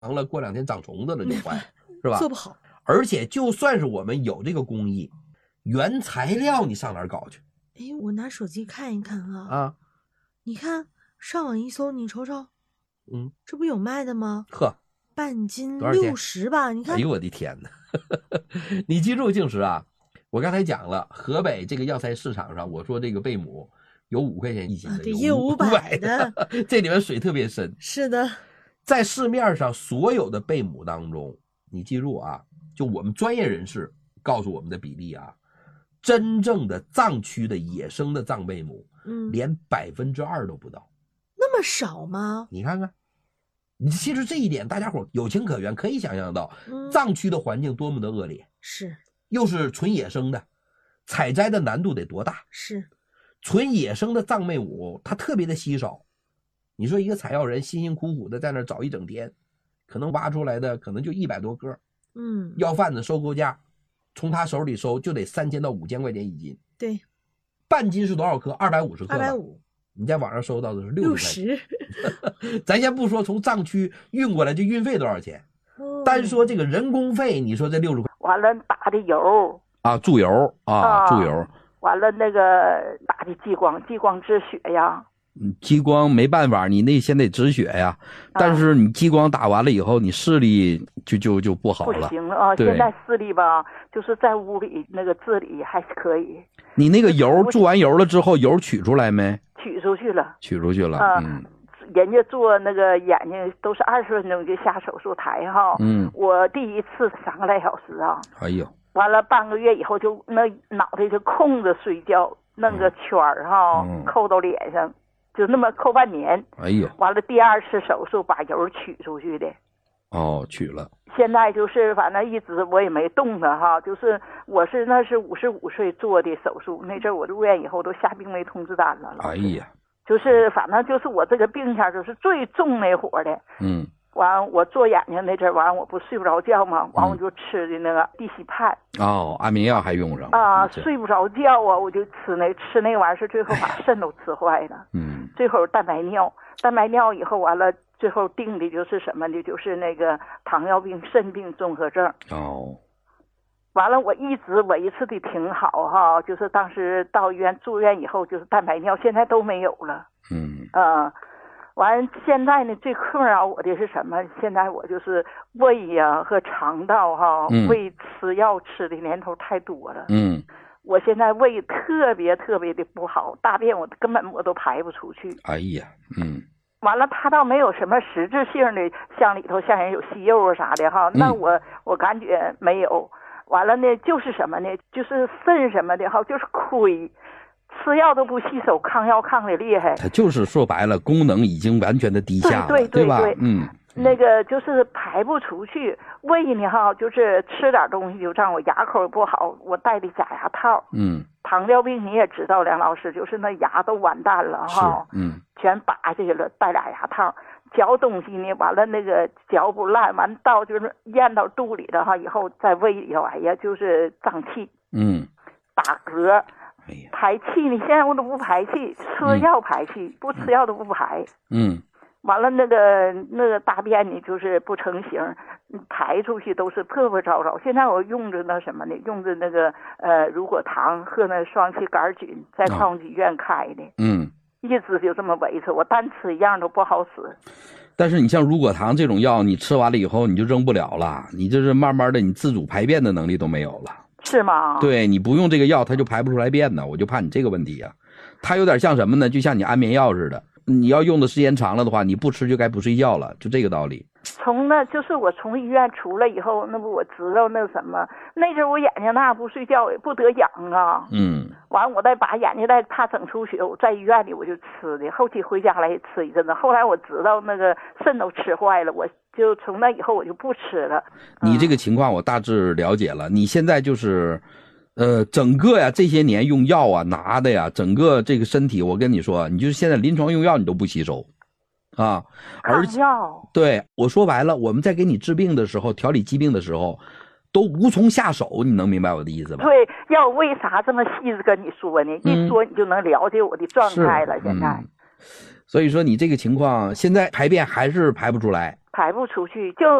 了，过2天长虫子了就坏了，是吧？ 做不好。 而且就算是我们有这个工艺，原材料你上哪儿搞去？ 哎，我拿手机看一看啊。 啊， 你看上网一搜，你瞅瞅，这不有卖的吗？ 呵， 半斤多少钱 60吧？你看。 哎呦我的天哪！你记住净石啊，我刚才讲了，河北这个药材市场上，我说这个贝母有5块钱一斤的， 对，也有500的， 这里面水特别深。 是的， 在市面上所有的贝母当中，你记住啊，就我们专业人士告诉我们的比例啊，真正的藏区的野生的藏贝母，连2%都不到。 那么少吗？ 你看看，你其实这一点大家伙有情可原，可以想象到，藏区的环境多么的恶劣， 是， 又是纯野生的，采摘的难度得多大？ 是， 纯野生的藏贝母它特别的稀少。你说一个采药人辛辛苦苦的在那找一整天，可能挖出来的可能就100多个，要贩子收购价从他手里收就得3000到5000块钱一斤。 对， 半斤是多少克？250克。 250。 你在网上收到的是60 块。 咱先不说从藏区运过来这运费多少钱，单说这个人工费，你说这60块。 完了打的油啊，注油啊，注油。 完了那个打的激光止血呀。 激光没办法，你那先得止血呀。但是你激光打完了以后，你视力就不好了。 不行了啊！现在视力吧，就是在屋里那个治理还是可以。 你那个油注完油了之后，油取出来没？ 取出去了。 取出去了。 人家做那个眼睛都是20分钟就下手术台哈。我第一次3个来小时啊。 哎呦。 完了半个月以后就那脑袋就空着睡觉，弄个圈儿哈，扣到脸上。就那么扣半年， 哎呦！完了第2次手术把油取出去的。 哦，取了。 现在就是反正一直我也没动它哈，就是那是55岁做的手术，那阵我入院以后都下病危通知单了。 哎呀！ 就是反正就是我这个病前就是最重那会儿的。完我做眼睛那阵完我不睡不着觉吗？完我就吃的那个地西泮。 哦，安眠药还用上啊，睡不着觉啊，我就吃那个玩意儿，最后把肾都吃坏了。最后蛋白尿以后完了，最后定的就是什么呢？就是那个糖尿病肾病综合症。 哦。 完了，我一直维持的挺好哈，就是当时到医院住院以后，就是蛋白尿现在都没有了。完现在呢，最困扰我的是什么？现在我就是胃呀和肠道哈，胃吃药吃的年头太多了。我现在胃特别的不好，大便我根本都排不出去。 哎呀， 完了，它倒没有什么实质性的，像里头像人有息肉啊啥的哈，那我感觉没有。完了呢，就是什么呢？就是肾什么的哈，就是亏。吃药都不吸收，抗药抗的厉害。 它就是说白了，功能已经完全的低下了，对吧？ 那个就是排不出去。胃呢哈，就是吃点东西就让我牙口不好，我戴的假牙套。糖尿病你也知道，梁老师就是那牙都完蛋了哈。全拔下去了，戴俩牙套。嚼东西呢，完了那个嚼不烂，完到就是咽到肚里的哈，以后在胃里头，哎呀，就是胀气。打嗝。排气呢？现在我都不排气，吃药排气，不吃药都不排。完了那个大便呢，就是不成形，排出去都是破破糟糟。现在我用着那什么呢？用着那个乳果糖和那双歧杆菌，在矿医院开的。一直就这么维持，我单吃一样都不好使。 但是你像乳果糖这种药，你吃完了以后你就扔不了了，你就是慢慢的你自主排便的能力都没有了。 是吗？ 对，你不用这个药它就排不出来便呢，我就怕你这个问题啊。它有点像什么呢？就像你安眠药似的，你要用的时间长了的话，你不吃就该不睡觉了，就这个道理。 就是我从医院出来以后，那不我知道那什么，那阵我眼睛那不睡觉也不得痒啊。完我再把眼睛再怕整出血，我在医院里我就吃的，后期回家来吃一阵子。后来我知道那个肾都吃坏了，我就从那以后我就不吃了。 你这个情况我大致了解了，你现在就是整个呀这些年用药啊拿的呀，整个这个身体我跟你说，你就是现在临床用药你都不吸收啊，而且对我说白了，我们在给你治病的时候，调理疾病的时候都无从下手，你能明白我的意思吧？ 对，要为啥这么细致跟你说呢？一说你就能了解我的状态了。现在所以说你这个情况现在排便还是排不出来排不出去，就